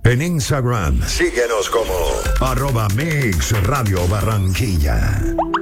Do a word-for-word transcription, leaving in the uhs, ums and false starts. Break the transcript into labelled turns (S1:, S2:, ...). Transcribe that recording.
S1: En Instagram, síguenos como arroba Mix Radio Barranquilla.